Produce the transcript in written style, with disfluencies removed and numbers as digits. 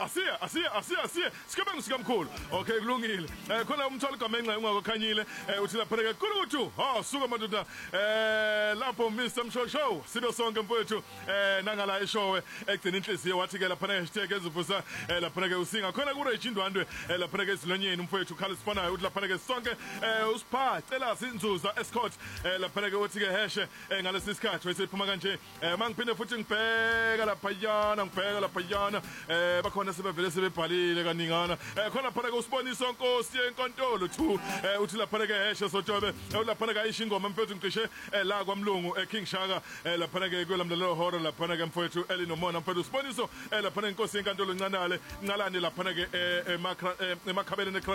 asiye sikebengu sikamkhulu okay kulungile khona umthwalo igamenqa ungakukhanyile uthi lapha ke kuluthu suka madoda lapho Mr Mshosho sido sonke mfowethu nangala eshowe egcina inhliziyo wathi ke lapha hashtag ezivusa lapha ke usinga khona ku Rage Indwandwe lapha ke esilonyeni mfowethu Carlos Spanayo uthi lapha ke sonke usipha cela sinzuza escort lapha ke uthi ke hashe ngalesi sikhathi wesiphuma kanje mangiphinde futhi ngibheka lapha yana bakhona sebevele sebebhalile kaningana khona phana ke usiboniso Nkosi enkantolo 2 uthi lapha ke hashe sojobe lapha ke ayisho ingoma mfethu ngicishe la kwaMlungu King Shaka lapha ke kwelamdlalo hora lapha ke mfethu elinomona mfethu usiboniso lapha Nkosi enkantolo ncanale nqalane lapha ke emakhabeni